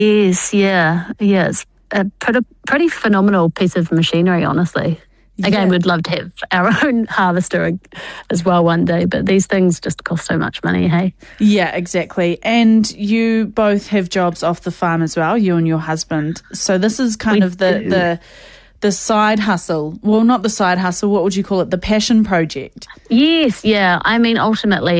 Yes, yeah. Yeah, it's a pretty phenomenal piece of machinery, honestly. Again, Yeah. we'd love to have our own harvester as well one day, but these things just cost so much money, hey? Yeah, exactly. And you both have jobs off the farm as well, you and your husband. So this is kind We of do. the side hustle. Well, not the side hustle. What would you call it? The passion project. Yes, yeah. I mean, ultimately,